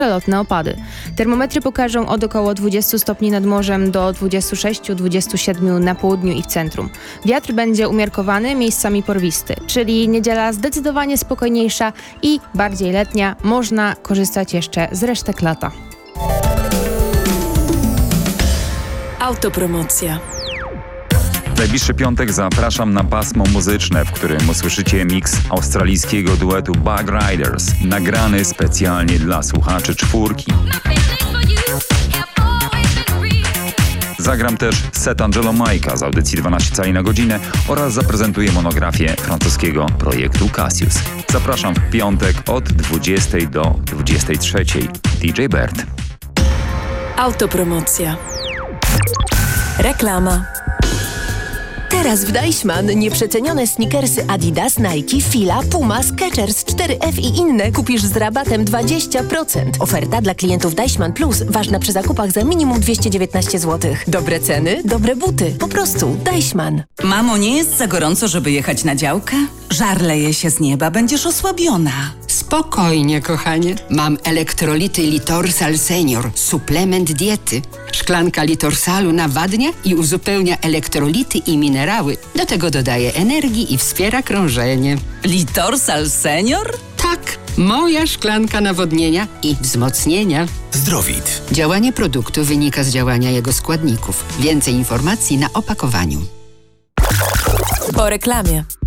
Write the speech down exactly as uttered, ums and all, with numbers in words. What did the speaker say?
przelotne opady. Termometry pokażą od około dwudziestu stopni nad morzem do dwudziestu sześciu do dwudziestu siedmiu na południu i w centrum. Wiatr będzie umiarkowany, miejscami porwisty, czyli niedziela zdecydowanie spokojniejsza i bardziej letnia. Można korzystać jeszcze z resztek lata. Autopromocja. W najbliższy piątek zapraszam na pasmo muzyczne, w którym usłyszycie miks australijskiego duetu Bug Riders, nagrany specjalnie dla słuchaczy czwórki. Zagram też set Angelo Majka z audycji dwanaście cali na godzinę oraz zaprezentuję monografię francuskiego projektu Cassius. Zapraszam w piątek od dwudziestej do dwudziestej trzeciej. D J Bert. Autopromocja. Reklama. Teraz w Deichmann nieprzecenione sneakersy Adidas, Nike, Fila, Puma, Skechers, cztery F i inne kupisz z rabatem dwadzieścia procent. Oferta dla klientów Deichmann Plus ważna przy zakupach za minimum dwieście dziewiętnaście złotych. Dobre ceny, dobre buty. Po prostu Deichmann. Mamo, nie jest za gorąco, żeby jechać na działkę? Żar leje się z nieba, będziesz osłabiona. Spokojnie, kochanie. Mam elektrolity Litorsal Senior, suplement diety. Szklanka Litorsalu nawadnia i uzupełnia elektrolity i minerały. Do tego dodaje energii i wspiera krążenie. Litorsal Senior? Tak, moja szklanka nawodnienia i wzmocnienia. Zdrowit. Działanie produktu wynika z działania jego składników. Więcej informacji na opakowaniu. Po reklamie.